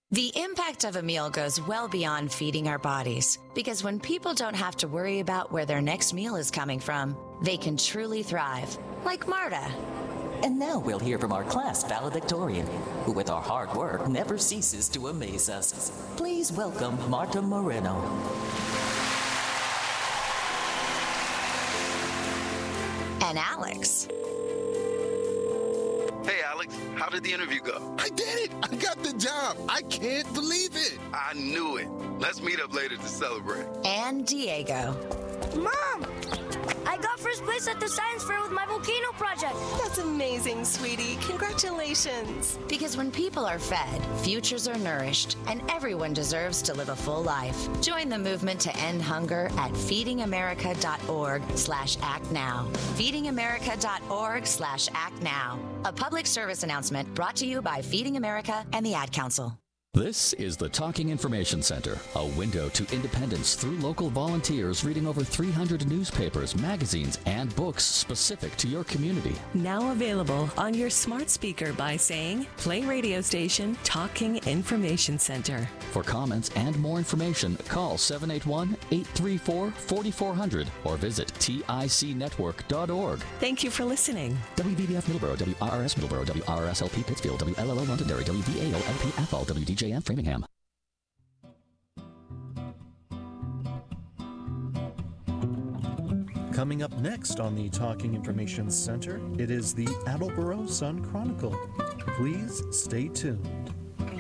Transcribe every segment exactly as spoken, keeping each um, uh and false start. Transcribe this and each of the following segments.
The impact of a meal goes well beyond feeding our bodies, because when people don't have to worry about where their next meal is coming from, they can truly thrive, like Marta. And now we'll hear from our class valedictorian, who with our hard work never ceases to amaze us. Please welcome Marta Moreno. And Alex. Hey, Alex, how did the interview go? I did it! I got the job! I can't believe it! I knew it. Let's meet up later to celebrate. And Diego. Mom! I got first place at the science fair with my volcano project. That's amazing, sweetie. Congratulations. Because when people are fed, futures are nourished, and everyone deserves to live a full life. Join the movement to end hunger at feedingamerica.org slash act now. feedingamerica.org slash act now. A public service announcement brought to you by Feeding America and the Ad Council. This is the Talking Information Center, a window to independence through local volunteers reading over three hundred newspapers, magazines, and books specific to your community. Now available on your smart speaker by saying, play radio station Talking Information Center. For comments and more information, call seven eight one, eight three four, four four zero zero or visit tic network dot org. Thank you for listening. W V B F Middleborough, W R R S Middleborough, W R R S L P Pittsfield, W L L O Londonderry, W V A O L P Athol, W D J M Framingham. Coming up next on the Talking Information Center, it is the Attleboro Sun Chronicle. Please stay tuned.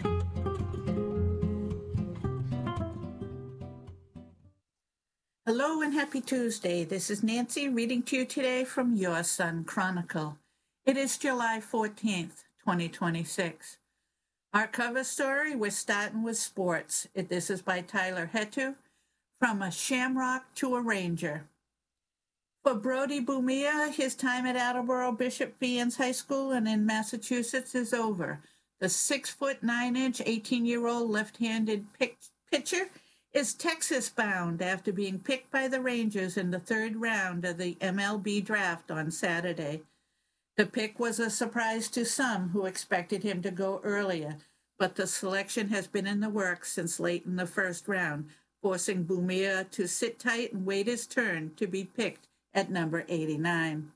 Hello and happy Tuesday. This is Nancy reading to you today from Your Sun Chronicle. It is July fourteenth, twenty twenty-six. Our cover story, we're starting with sports. It, this is by Tyler Hetu, From a Shamrock to a Ranger. For Brody Bumia, his time at Attleboro Bishop Faians High School and in Massachusetts is over. The six-foot, nine-inch, eighteen-year-old left-handed pitcher is Texas-bound after being picked by the Rangers in the third round of the M L B draft on Saturday. The pick was a surprise to some who expected him to go earlier, but the selection has been in the works since late in the first round, forcing Bumia to sit tight and wait his turn to be picked at number eighty-nine.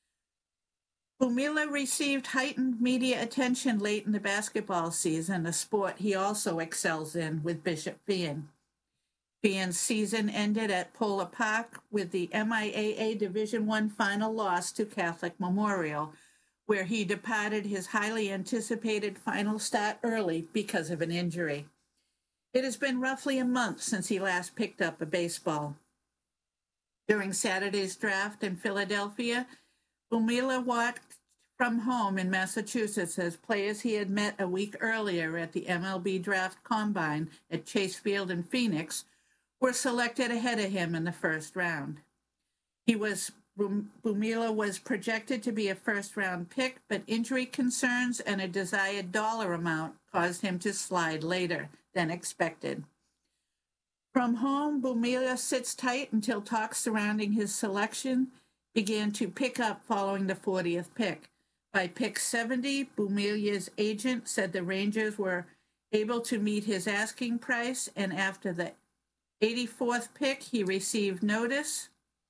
Bumila received heightened media attention late in the basketball season, a sport he also excels in with Bishop Faians. Faians' season ended at Polar Park with the M I A A Division I final loss to Catholic Memorial, where he departed his highly anticipated final start early because of an injury. It has been roughly a month since he last picked up a baseball. During Saturday's draft in Philadelphia, Bumila walked from home in Massachusetts as players he had met a week earlier at the M L B Draft Combine at Chase Field in Phoenix were selected ahead of him in the first round. He was Bumila was projected to be a first-round pick, but injury concerns and a desired dollar amount caused him to slide later than expected. From home, Bumila sits tight until talks surrounding his selection began to pick up following the fortieth pick. By pick seventy, Bumila's agent said the Rangers were able to meet his asking price, and after the eighty-fourth pick, he received notice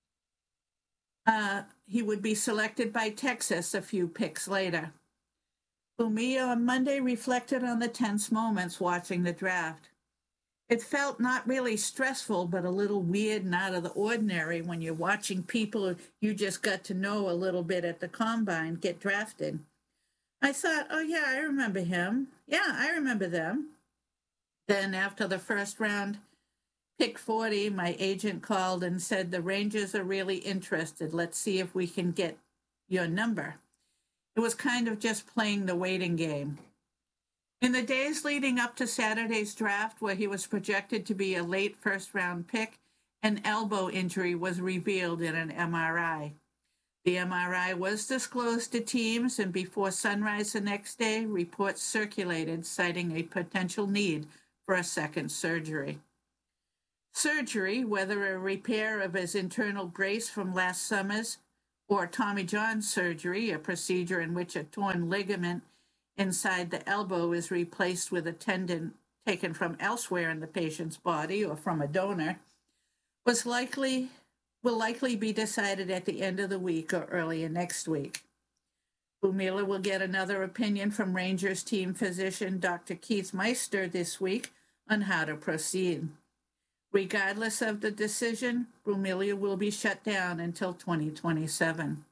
uh, he would be selected by Texas a few picks later. Bumila on Monday reflected on the tense moments watching the draft. It felt not really stressful, but a little weird and out of the ordinary when you're watching people you just got to know a little bit at the Combine get drafted. I thought, oh yeah, I remember him. Yeah, I remember them. Then after the first round, pick forty, my agent called and said, the Rangers are really interested. Let's see if we can get your number. It was kind of just playing the waiting game. In the days leading up to Saturday's draft, where he was projected to be a late first-round pick, an elbow injury was revealed in an M R I. The M R I was disclosed to teams, and before sunrise the next day, reports circulated citing a potential need for a second surgery. Surgery, whether a repair of his internal brace from last summer's or Tommy John surgery, a procedure in which a torn ligament inside the elbow is replaced with a tendon taken from elsewhere in the patient's body or from a donor, was likely will likely be decided at the end of the week or earlier next week. Bumila will get another opinion from Rangers team physician Doctor Keith Meister this week on how to proceed. Regardless of the decision, Bumila will be shut down until twenty twenty-seven.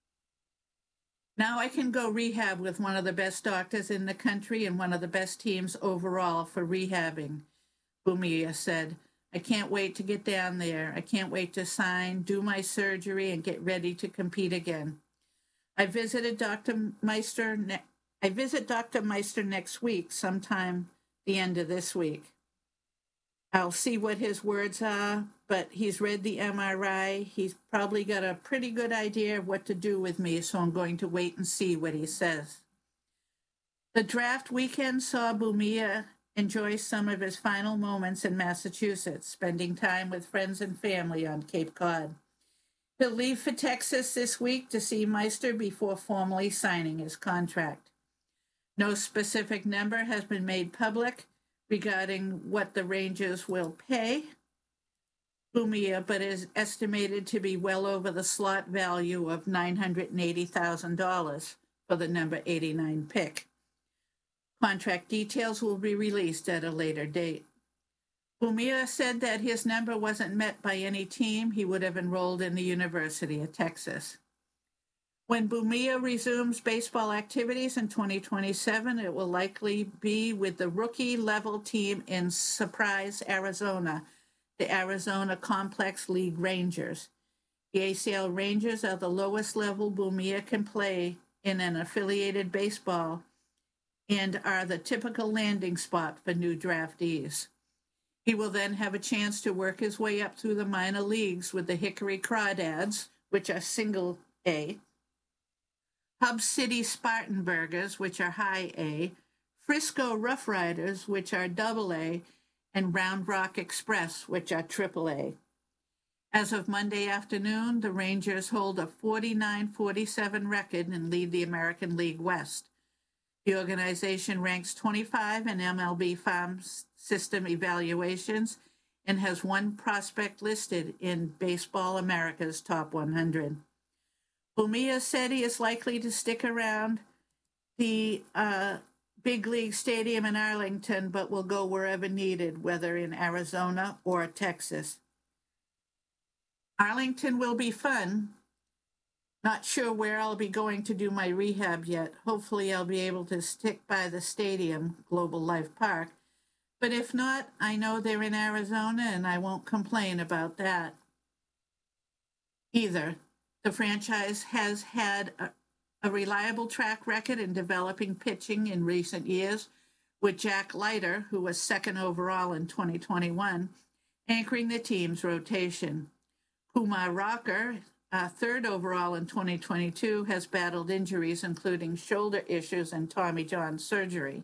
Now I can go rehab with one of the best doctors in the country and one of the best teams overall for rehabbing, Bumila said. I can't wait to get down there. I can't wait to sign, do my surgery, and get ready to compete again. I visited Doctor Meister. Ne- I visit Doctor Meister next week, sometime the end of this week. I'll see what his words are, but he's read the M R I. He's probably got a pretty good idea of what to do with me, so I'm going to wait and see what he says. The draft weekend saw Bumila enjoy some of his final moments in Massachusetts, spending time with friends and family on Cape Cod. He'll leave for Texas this week to see Meister before formally signing his contract. No specific number has been made public regarding what the Rangers will pay Bumila, but is estimated to be well over the slot value of nine hundred eighty thousand dollars for the number eighty-nine pick. Contract details will be released at a later date. Bumila said that his number wasn't met by any team. He would have enrolled in the University of Texas. When Bumila resumes baseball activities in twenty twenty-seven, it will likely be with the rookie-level team in Surprise, Arizona, the Arizona Complex League Rangers. The A C L Rangers are the lowest level Bumila can play in an affiliated baseball and are the typical landing spot for new draftees. He will then have a chance to work his way up through the minor leagues with the Hickory Crawdads, which are single A, Hub City Spartanburgers, which are high A, Frisco Rough Riders, which are double A, and Round Rock Express, which are triple A. As of Monday afternoon, the Rangers hold a forty-nine forty-seven record and lead the American League West. The organization ranks twenty-five in M L B Farm System evaluations and has one prospect listed in Baseball America's Top one hundred. Bumila said he is likely to stick around the uh, Big League Stadium in Arlington, but will go wherever needed, whether in Arizona or Texas. Arlington will be fun. Not sure where I'll be going to do my rehab yet. Hopefully I'll be able to stick by the stadium, Global Life Park. But if not, I know they're in Arizona and I won't complain about that either. The franchise has had a, a reliable track record in developing pitching in recent years, with Jack Leiter, who was second overall in twenty twenty-one, anchoring the team's rotation. Kumar Rocker, uh, third overall in twenty twenty-two, has battled injuries, including shoulder issues and Tommy John surgery,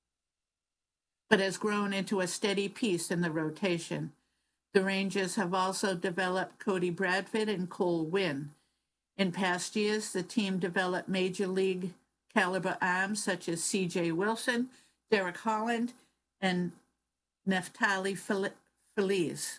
but has grown into a steady piece in the rotation. The Rangers have also developed Cody Bradford and Cole Winn. In past years, the team developed major league caliber arms such as C J Wilson, Derek Holland, and Neftali Feliz.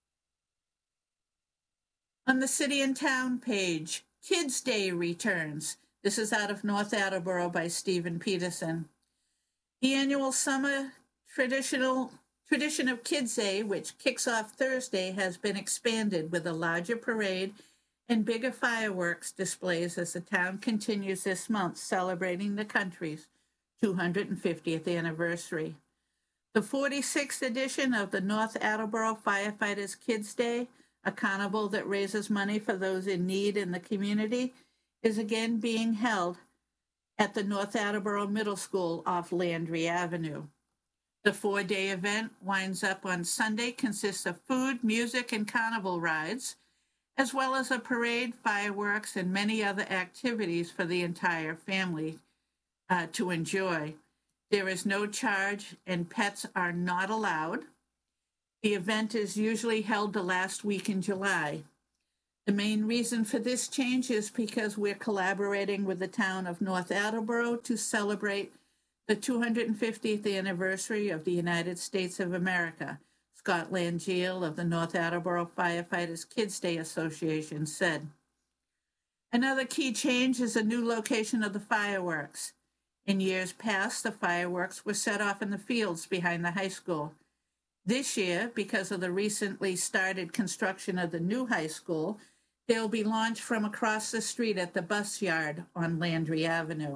On the City and Town page, Kids Day returns. This is out of North Attleboro by Stephen Peterson. The annual summer traditional tradition of Kids Day, which kicks off Thursday, has been expanded with a larger parade and bigger fireworks displays as the town continues this month celebrating the country's two hundred fiftieth anniversary. The forty-sixth edition of the North Attleboro Firefighters Kids Day, a carnival that raises money for those in need in the community, is again being held at the North Attleboro Middle School off Landry Avenue. The four-day event winds up on Sunday, consists of food, music, and carnival rides, as well as a parade, fireworks, and many other activities for the entire family uh, to enjoy. There is no charge, and pets are not allowed. The event is usually held the last week in July. The main reason for this change is because we're collaborating with the town of North Attleboro to celebrate the two hundred fiftieth anniversary of the United States of America, Scott Langeal of the North Attleboro Firefighters Kids Day Association said. Another key change is the new location of the fireworks. In years past, the fireworks were set off in the fields behind the high school. This year, because of the recently started construction of the new high school, they'll be launched from across the street at the bus yard on Landry Avenue.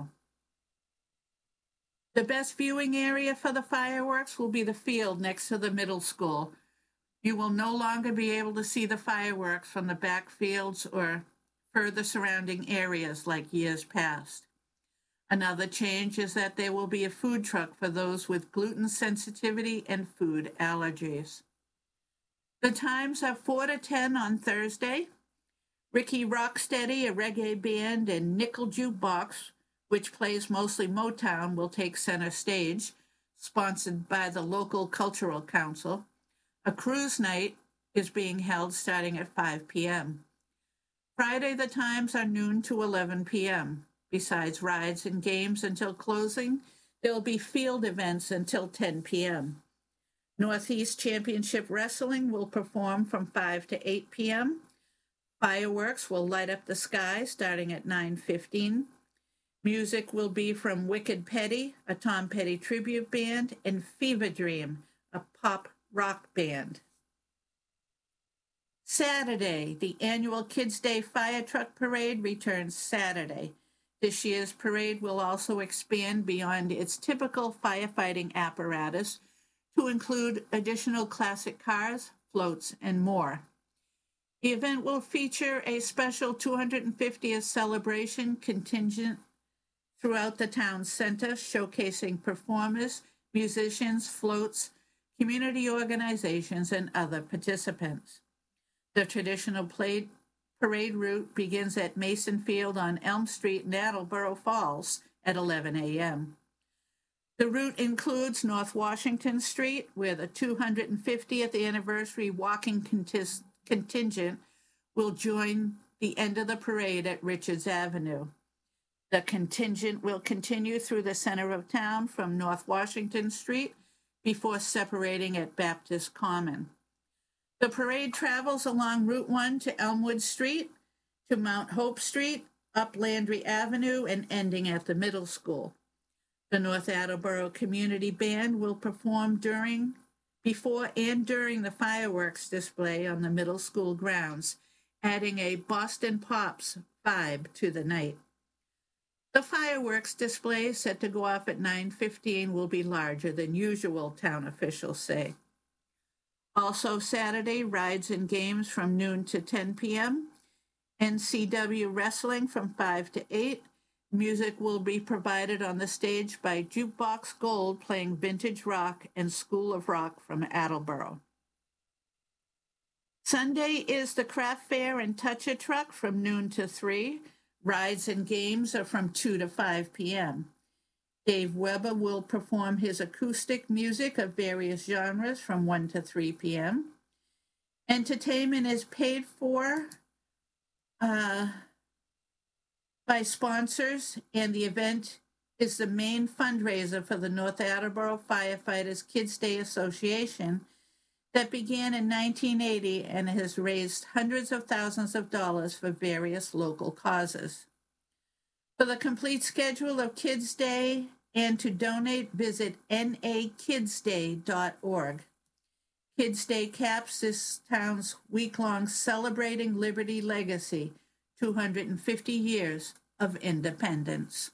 The best viewing area for the fireworks will be the field next to the middle school. You will no longer be able to see the fireworks from the back fields or further surrounding areas like years past. Another change is that there will be a food truck for those with gluten sensitivity and food allergies. The times are four to ten on Thursday. Ricky Rocksteady, a reggae band, and Nickel Jukebox, which plays mostly Motown, will take center stage, sponsored by the local cultural council. A cruise night is being held starting at five p.m. Friday, the times are noon to eleven p.m. Besides rides and games until closing, there'll be field events until ten p.m. Northeast Championship Wrestling will perform from five to eight p.m. Fireworks will light up the sky starting at nine fifteen. Music will be from Wicked Petty, a Tom Petty tribute band, and Fever Dream, a pop rock band. Saturday, the annual Kids Day Fire Truck Parade returns Saturday. This year's parade will also expand beyond its typical firefighting apparatus to include additional classic cars, floats, and more. The event will feature a special two hundred fiftieth celebration contingent throughout the town center, showcasing performers, musicians, floats, community organizations, and other participants. The traditional parade route begins at Mason Field on Elm Street in Attleboro Falls at eleven a.m. The route includes North Washington Street, where the two hundred fiftieth anniversary walking contis- contingent will join the end of the parade at Richards Avenue. The contingent will continue through the center of town from North Washington Street before separating at Baptist Common. The parade travels along Route one to Elmwood Street, to Mount Hope Street, up Landry Avenue, and ending at the middle school. The North Attleboro Community Band will perform during, before and during the fireworks display on the middle school grounds, adding a Boston Pops vibe to the night. The fireworks display, set to go off at nine fifteen, will be larger than usual, town officials say. Also Saturday, rides and games from noon to ten p.m., N C W Wrestling from five to eight. Music will be provided on the stage by Jukebox Gold playing vintage rock and School of Rock from Attleboro. Sunday is the Craft Fair and Touch a Truck from noon to three. Rides and games are from two to five p.m. Dave Weber will perform his acoustic music of various genres from one to three p.m. Entertainment is paid for uh, by sponsors, and the event is the main fundraiser for the North Attleboro Firefighters Kids Day Association that began in nineteen eighty and has raised hundreds of thousands of dollars for various local causes. For the complete schedule of Kids Day and to donate, visit N A kids day dot org. Kids Day caps this town's week-long Celebrating Liberty legacy, two hundred fifty years of independence.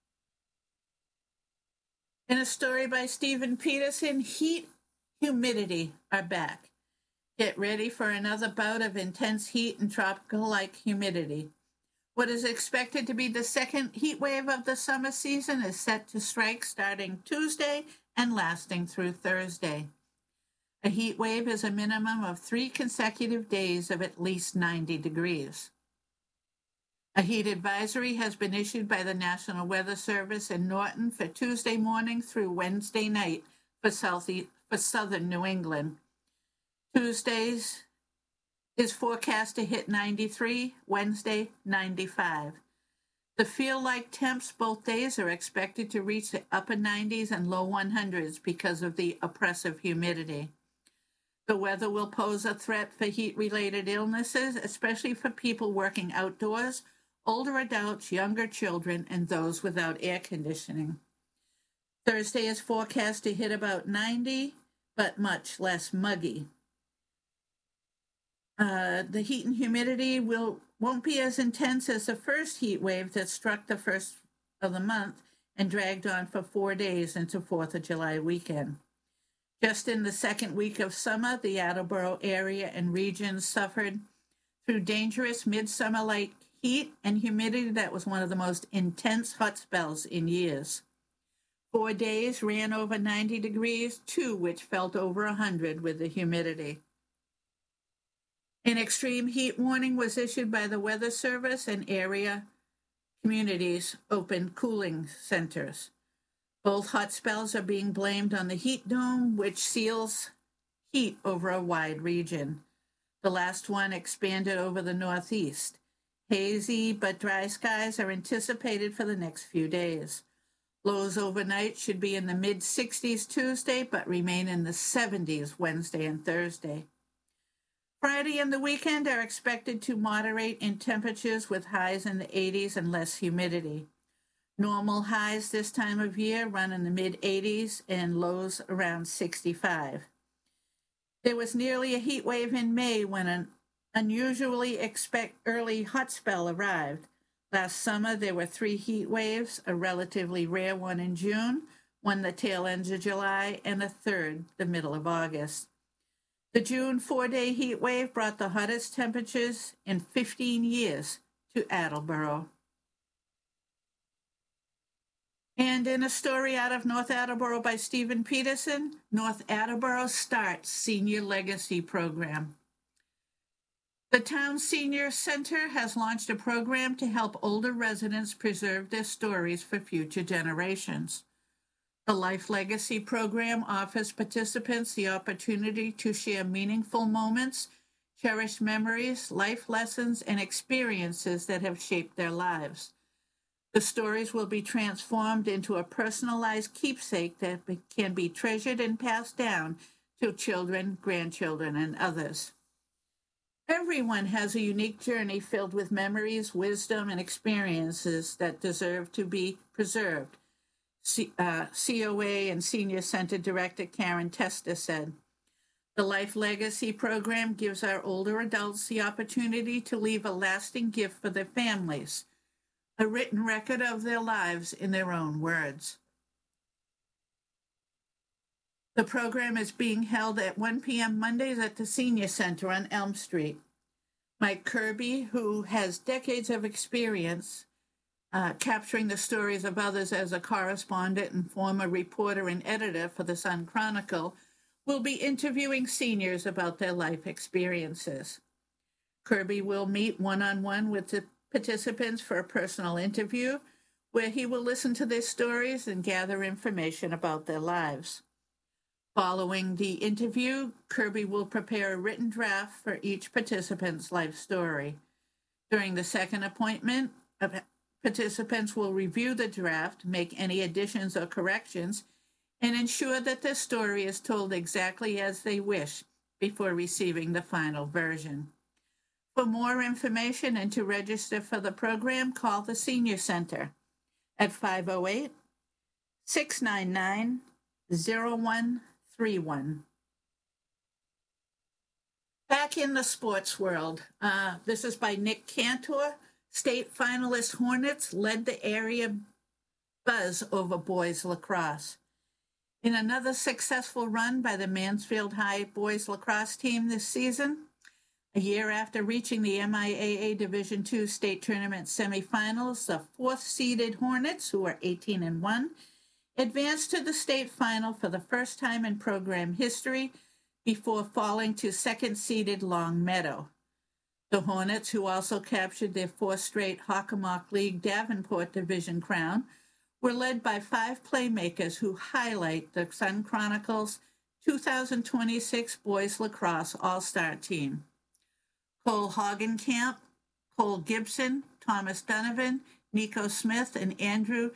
In a story by Stephen Peterson, heat, humidity are back. Get ready for another bout of intense heat and tropical-like humidity. What is expected to be the second heat wave of the summer season is set to strike starting Tuesday and lasting through Thursday. A heat wave is a minimum of three consecutive days of at least ninety degrees. A heat advisory has been issued by the National Weather Service in Norton for Tuesday morning through Wednesday night for, southeast, for southern New England. Tuesdays is forecast to hit ninety-three, Wednesday ninety-five. The feel-like temps both days are expected to reach the upper nineties and low hundreds because of the oppressive humidity. The weather will pose a threat for heat-related illnesses, especially for people working outdoors, older adults, younger children, and those without air conditioning. Thursday is forecast to hit about ninety, but much less muggy. Uh, the heat and humidity will, won't be as intense as the first heat wave that struck the first of the month and dragged on for four days into fourth of July weekend. Just in the second week of summer, the Attleboro area and region suffered through dangerous midsummer-like heat and humidity that was one of the most intense hot spells in years. Four days ran over ninety degrees, two which felt over one hundred with the humidity. An extreme heat warning was issued by the Weather Service, and area communities opened cooling centers. Both hot spells are being blamed on the heat dome, which seals heat over a wide region. The last one expanded over the Northeast. Hazy but dry skies are anticipated for the next few days. Lows overnight should be in the mid sixties Tuesday, but remain in the seventies Wednesday and Thursday. Friday and the weekend are expected to moderate in temperatures with highs in the eighties and less humidity. Normal highs this time of year run in the mid eighties and lows around sixty-five. There was nearly a heat wave in May when an unusually expect early hot spell arrived. Last summer, there were three heat waves, a relatively rare one in June, one the tail ends of July, and a third the middle of August. The June four-day heat wave brought the hottest temperatures in fifteen years to Attleboro. And in a story out of North Attleboro by Stephen Peterson, North Attleboro starts Senior Legacy Program. The town's senior center has launched a program to help older residents preserve their stories for future generations. The Life Legacy Program offers participants the opportunity to share meaningful moments, cherished memories, life lessons, and experiences that have shaped their lives. The stories will be transformed into a personalized keepsake that can be treasured and passed down to children, grandchildren, and others. Everyone has a unique journey filled with memories, wisdom, and experiences that deserve to be preserved, C- uh, C O A and Senior Center Director Karen Testa said. The Life Legacy Program gives our older adults the opportunity to leave a lasting gift for their families, a written record of their lives in their own words. The program is being held at one p.m. Mondays at the Senior Center on Elm Street. Mike Kirby, who has decades of experience uh, capturing the stories of others as a correspondent and former reporter and editor for the Sun Chronicle, will be interviewing seniors about their life experiences. Kirby will meet one-on-one with the participants for a personal interview where he will listen to their stories and gather information about their lives. Following the interview, Kirby will prepare a written draft for each participant's life story. During the second appointment, participants will review the draft, make any additions or corrections, and ensure that their story is told exactly as they wish before receiving the final version. For more information and to register for the program, call the Senior Center at five oh eight, six nine nine, oh one three one. Back in the sports world, uh, this is by Nick Cantor. State finalist Hornets led the area buzz over boys lacrosse. In another successful run by the Mansfield High boys lacrosse team this season, a year after reaching the M I A A Division two state tournament semifinals, the fourth-seeded Hornets, who are eighteen and one, advanced to the state final for the first time in program history before falling to second-seeded Long Meadow. The Hornets, who also captured their fourth straight Hockomock League Davenport Division crown, were led by five playmakers who highlight the Sun Chronicle's two thousand twenty-six Boys Lacrosse All-Star Team. Cole Hagenkamp, Cole Gibson, Thomas Donovan, Nico Smith, and Andrew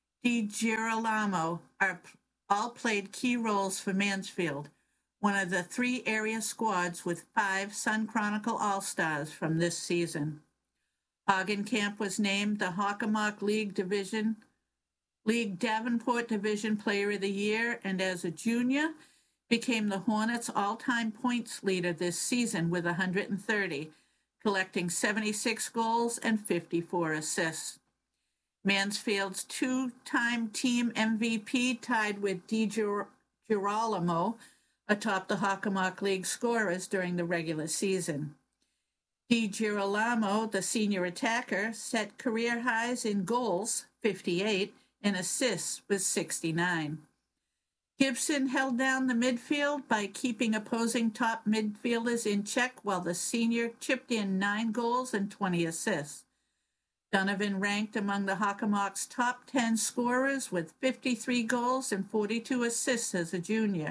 DiGirolamo are all played key roles for Mansfield, one of the three area squads with five Sun Chronicle All-Stars from this season. Hagenkamp was named the Hockomock League Division League Davenport Division Player of the Year, and as a junior, became the Hornets' all-time points leader this season with one hundred thirty, collecting seventy-six goals and fifty-four assists. Mansfield's two-time team M V P tied with DiGirolamo atop the Hockomock League scorers during the regular season. DiGirolamo, the senior attacker, set career highs in goals, fifty-eight, and assists with sixty-nine. Gibson held down the midfield by keeping opposing top midfielders in check while the senior chipped in nine goals and twenty assists. Donovan ranked among the Hockomock's top ten scorers with fifty-three goals and forty-two assists as a junior.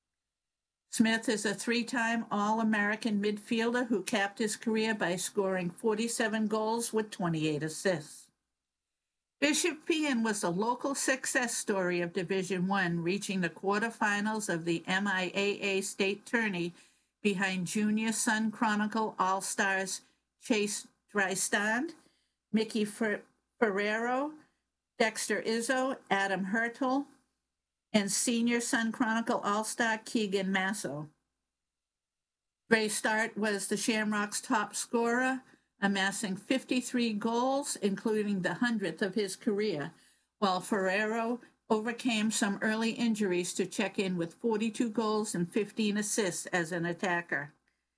Smith is a three-time All-American midfielder who capped his career by scoring forty-seven goals with twenty-eight assists. Bishop Fien was a local success story of Division One, reaching the quarterfinals of the M I A A state tourney behind junior Sun Chronicle All-Stars Chase Drystand, Mickey Fer- Ferrero, Dexter Izzo, Adam Hertel, and senior Sun Chronicle All-Star Keegan Masso. Ray Start was the Shamrocks' top scorer, amassing fifty-three goals, including the hundredth of his career, while Ferrero overcame some early injuries to check in with forty-two goals and fifteen assists as an attacker.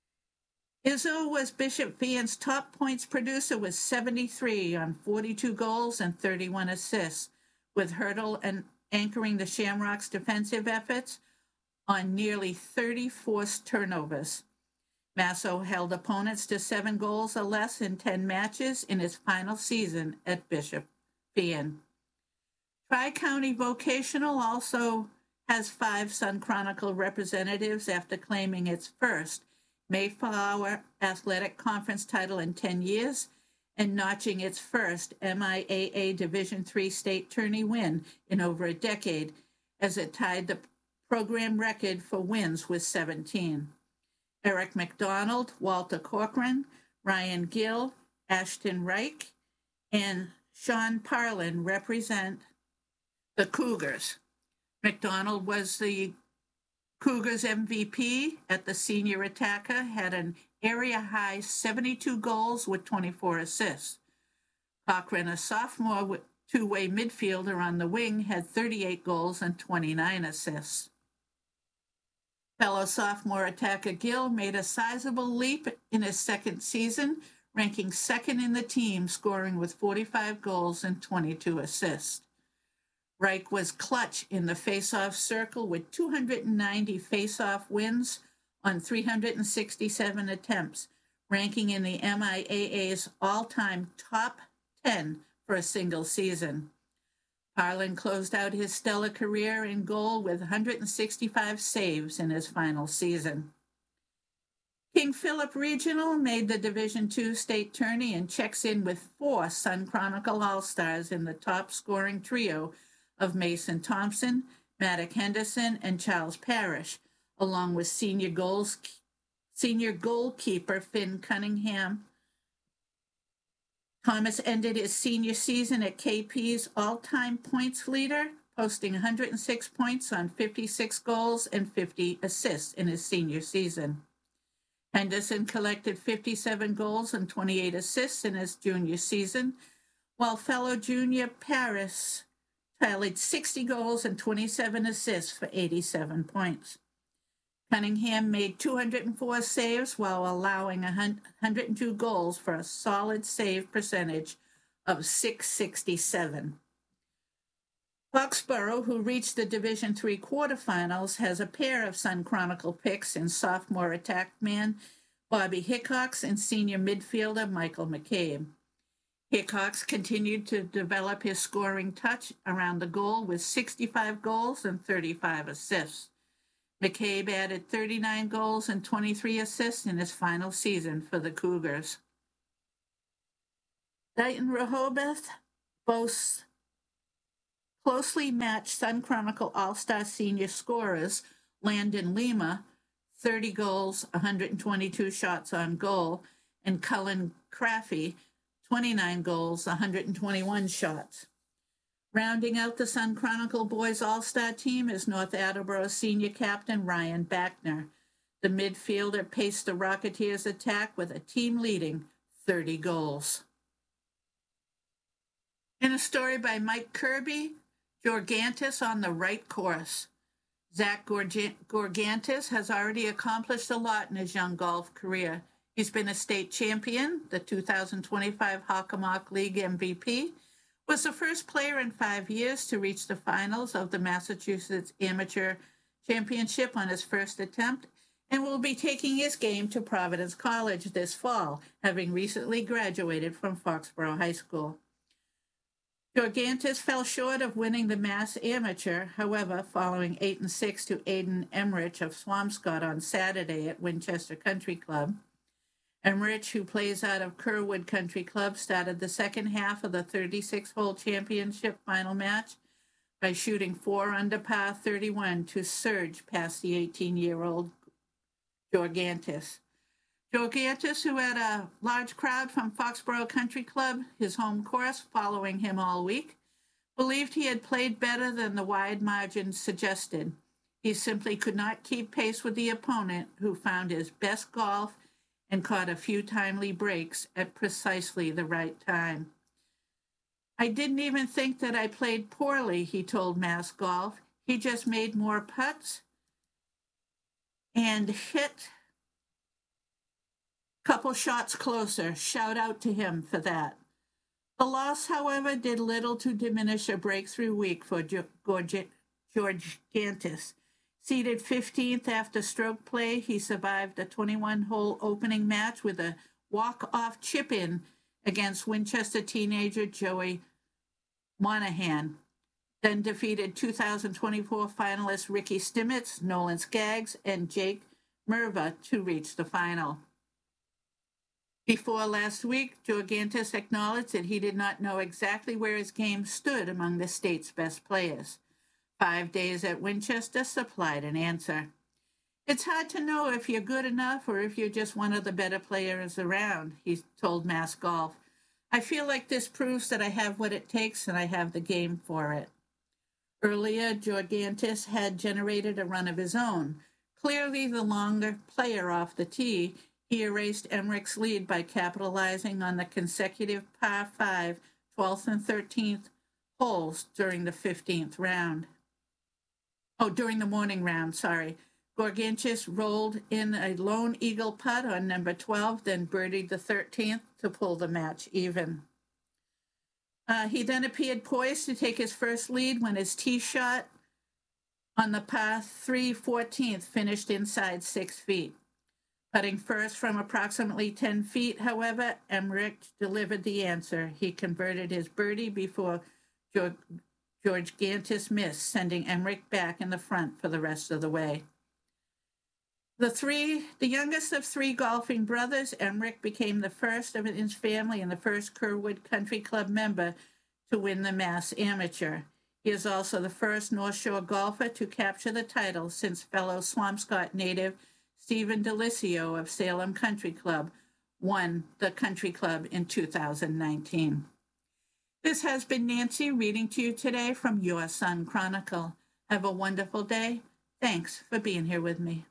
Izzo was Bishop Fien's top points producer with seventy-three on forty-two goals and thirty-one assists, with Hertel and anchoring the Shamrocks' defensive efforts on nearly thirty forced turnovers. Masso held opponents to seven goals or less in ten matches in his final season at Bishop Fien. Tri-County Vocational also has five Sun Chronicle representatives after claiming its first Mayflower Athletic Conference title in ten years and notching its first M I A A Division three state tourney win in over a decade, as it tied the program record for wins with seventeen. Eric McDonald, Walter Corcoran, Ryan Gill, Ashton Reich, and Sean Parlin represent the Cougars. McDonald was the Cougars M V P at the senior attacker, had an area-high seventy-two goals with twenty-four assists. Cochran, a sophomore two-way midfielder on the wing, had thirty-eight goals and twenty-nine assists. Fellow sophomore attacker Gill made a sizable leap in his second season, ranking second in the team, scoring with forty-five goals and twenty-two assists. Reich was clutch in the face-off circle with two hundred ninety face-off wins on three hundred sixty-seven attempts, ranking in the M I A A's all-time top ten for a single season. Parlin closed out his stellar career in goal with one hundred sixty-five saves in his final season. King Philip Regional made the Division two state tourney and checks in with four Sun Chronicle All-Stars in the top-scoring trio of Mason Thompson, Maddox Henderson, and Charles Parrish, along with senior goals, senior goalkeeper Finn Cunningham. Thomas ended his senior season at K P's all-time points leader, posting one hundred six points on fifty-six goals and fifty assists in his senior season. Henderson collected fifty-seven goals and twenty-eight assists in his junior season, while fellow junior Paris tallied sixty goals and twenty-seven assists for eighty-seven points. Cunningham made two hundred four saves while allowing one hundred two goals for a solid save percentage of six sixty-seven. Foxborough, who reached the Division three quarterfinals, has a pair of Sun Chronicle picks in sophomore attackman Bobby Hickox and senior midfielder Michael McCabe. Hickox continued to develop his scoring touch around the goal with sixty-five goals and thirty-five assists. McCabe added thirty-nine goals and twenty-three assists in his final season for the Cougars. Dayton Rehoboth boasts closely matched Sun Chronicle All-Star senior scorers Landon Lima, thirty goals, one hundred twenty-two shots on goal, and Cullen Craffey, twenty-nine goals, one hundred twenty-one shots. Rounding out the Sun Chronicle boys All-Star team is North Attleboro senior captain Ryan Backner. The midfielder paced the Rocketeers' attack with a team-leading thirty goals. In a story by Mike Kirby, Gorgantis on the right course. Zach Gorgantis has already accomplished a lot in his young golf career. He's been a state champion, the two thousand twenty-five Hockomock League M V P, was the first player in five years to reach the finals of the Massachusetts Amateur Championship on his first attempt, and will be taking his game to Providence College this fall, having recently graduated from Foxborough High School. Gorgantis fell short of winning the Mass Amateur, however, following eight and six to Aidan Emmerich of Swampscott on Saturday at Winchester Country Club. Emmerich, who plays out of Kerwood Country Club, started the second half of the thirty-six hole championship final match by shooting four under par thirty-one to surge past the eighteen-year-old Gorgantis. Gorgantis, who had a large crowd from Foxborough Country Club, his home course, following him all week, believed he had played better than the wide margins suggested. He simply could not keep pace with the opponent, who found his best golf and caught a few timely breaks at precisely the right time. I didn't even think that I played poorly, he told Mass Golf. He just made more putts and hit couple shots closer. Shout out to him for that. The loss, however, did little to diminish a breakthrough week for Gorgantis. Seeded fifteenth after stroke play, he survived a twenty-one hole opening match with a walk-off chip-in against Winchester teenager Joey Monahan, then defeated two thousand twenty-four finalists Ricky Stimmitz, Nolan Skaggs, and Jake Merva to reach the final. Before last week, Gorgantis acknowledged that he did not know exactly where his game stood among the state's best players. Five days at Winchester supplied an answer. It's hard to know if you're good enough or if you're just one of the better players around, he told Mass Golf. I feel like this proves that I have what it takes and I have the game for it. Earlier, Gorgantis had generated a run of his own. Clearly the longer player off the tee, he erased Emmerich's lead by capitalizing on the consecutive par five, twelfth and thirteenth holes during the fifteenth round. Oh, during the morning round, sorry. Gorgantis rolled in a lone eagle putt on number twelve, then birdied the thirteenth to pull the match even. Uh, he then appeared poised to take his first lead when his tee shot on the par three fourteenth finished inside six feet. Putting first from approximately ten feet, however, Emmerich delivered the answer. He converted his birdie before George, Gorgantis missed, sending Emmerich back in the front for the rest of the way. The three, the youngest of three golfing brothers, Emmerich became the first of his family and the first Kerwood Country Club member to win the Mass Amateur. He is also the first North Shore golfer to capture the title since fellow Swampscott native Stephen Delisio of Salem Country Club won the country club in two thousand nineteen. This has been Nancy reading to you today from Your Sun Chronicle. Have a wonderful day. Thanks for being here with me.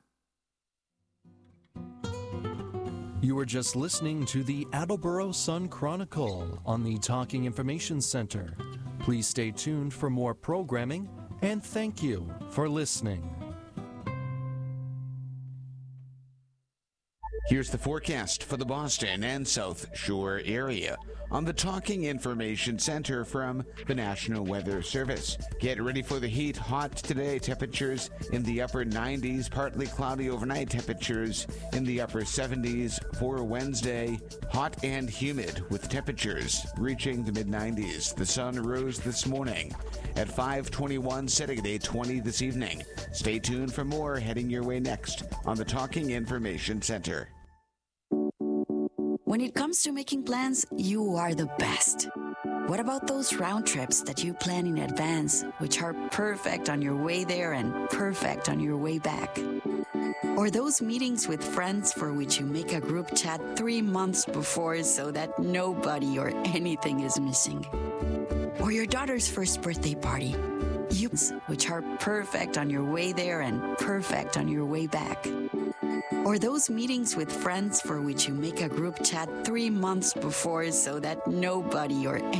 You were just listening to the Attleboro Sun Chronicle on the Talking Information Center. Please stay tuned for more programming, and thank you for listening. Here's the forecast for the Boston and South Shore area on the Talking Information Center from the National Weather Service. Get ready for the heat. Hot today, temperatures in the upper nineties, partly cloudy overnight, temperatures in the upper seventies for Wednesday. Hot and humid with temperatures reaching the mid nineties. The sun rose this morning at five twenty-one, setting at eight twenty this evening. Stay tuned for more heading your way next on the Talking Information Center. When it comes to making plans, you are the best. What about those round trips that you plan in advance, which are perfect on your way there and perfect on your way back? Or those meetings with friends for which you make a group chat three months before so that nobody or anything is missing? Or your daughter's first birthday party, you, which are perfect on your way there and perfect on your way back? Or those meetings with friends for which you make a group chat three months before so that nobody or